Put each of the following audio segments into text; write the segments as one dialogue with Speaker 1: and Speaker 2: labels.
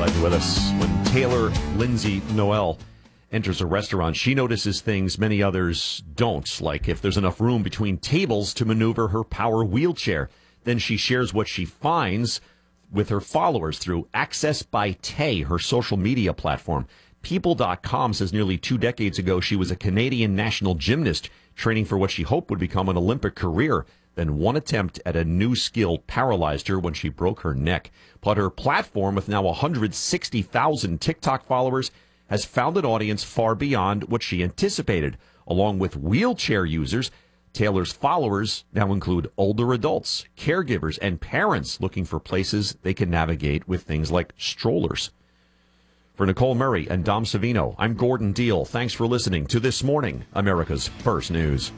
Speaker 1: Glad you're with us. When Taylor Lindsay Noel enters a restaurant, she notices things many others don't, like if there's enough room between tables to maneuver her power wheelchair. Then she shares what she finds with her followers through Access by Tay, her social media platform. People.com says nearly 2 decades ago, she was a Canadian national gymnast training for what she hoped would become an Olympic career. Then one attempt at a new skill paralyzed her when she broke her neck. But her platform, with now 160,000 TikTok followers, has found an audience far beyond what she anticipated. Along with wheelchair users, Taylor's followers now include older adults, caregivers, and parents looking for places they can navigate with things like strollers. For Nicole Murray and Dom Savino, I'm Gordon Deal. Thanks for listening to This Morning, America's First News.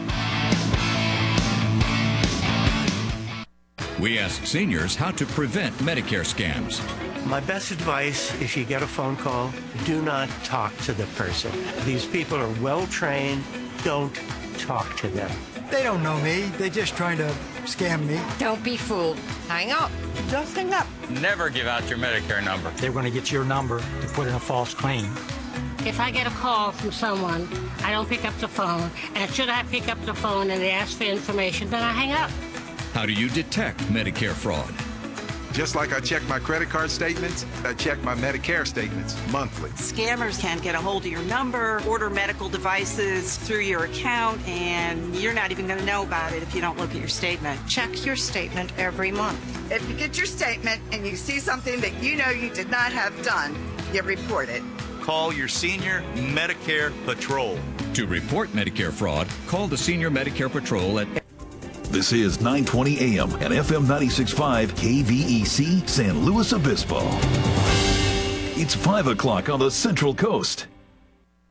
Speaker 2: We ask seniors how to prevent Medicare scams.
Speaker 3: My best advice, if you get a phone call, do not talk to the person. These people are well trained. Don't talk to them.
Speaker 4: They don't know me. They're just trying to scam me.
Speaker 5: Don't be fooled. Hang up. Just hang up.
Speaker 6: Never give out your Medicare number.
Speaker 4: They're going to get your number to put in a false claim.
Speaker 7: If I get a call from someone, I don't pick up the phone. And should I pick up the phone and they ask for information, then I hang up.
Speaker 2: How do you detect Medicare fraud?
Speaker 8: Just like I check my credit card statements, I check my Medicare statements monthly.
Speaker 9: Scammers can get a hold of your number, order medical devices through your account, and you're not even going to know about it if you don't look at your statement.
Speaker 5: Check your statement every month.
Speaker 10: If you get your statement and you see something that you know you did not have done, you report it.
Speaker 11: Call your Senior Medicare Patrol.
Speaker 2: To report Medicare fraud, call the Senior Medicare Patrol at...
Speaker 12: This is 920 AM and FM 96.5 KVEC San Luis Obispo. It's 5 o'clock on the Central Coast.